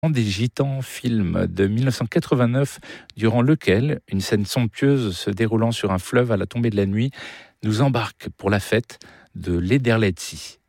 des Gitans, film de 1989, durant lequel une scène somptueuse se déroulant sur un fleuve à la tombée de la nuit nous embarque pour la fête de l'Ederletzi.